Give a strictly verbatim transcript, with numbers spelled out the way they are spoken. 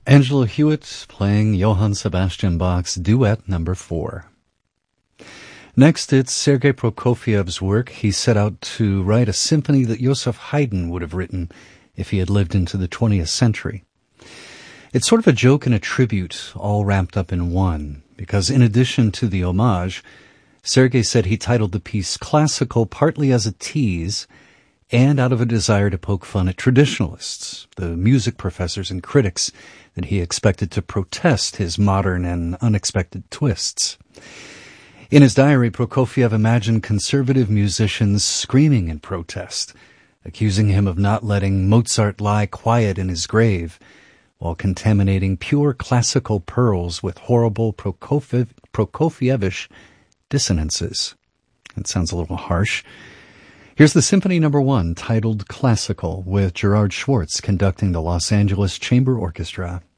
Angela Hewitt playing Johann Sebastian Bach's Duet Number Four. Next, it's Sergei Prokofiev's work. He set out to write a symphony that Joseph Haydn would have written if he had lived into the twentieth century. It's sort of a joke and a tribute, all wrapped up in one, because in addition to the homage, Sergei said he titled the piece Classical partly as a tease and out of a desire to poke fun at traditionalists, the music professors and critics that he expected to protest his modern and unexpected twists. In his diary, Prokofiev imagined conservative musicians screaming in protest, accusing him of not letting Mozart lie quiet in his grave, while contaminating pure classical pearls with horrible Prokofiev, Prokofievish dissonances. That sounds a little harsh. Here's the Symphony Number One, titled Classical, with Gerard Schwartz conducting the Los Angeles Chamber Orchestra.